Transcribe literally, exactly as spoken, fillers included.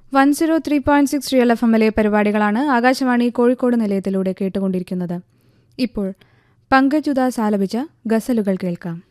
One zero three point six real F എമ്മിലെ പരിപാടികളാണ് ആകാശവാണി കോഴിക്കോട് നിലയത്തിലൂടെ കേട്ടുകൊണ്ടിരിക്കുന്നത്. ഇപ്പോൾ പങ്കജ് ഉദാസ് ആലപിച്ച ഗസലുകൾ കേൾക്കാം.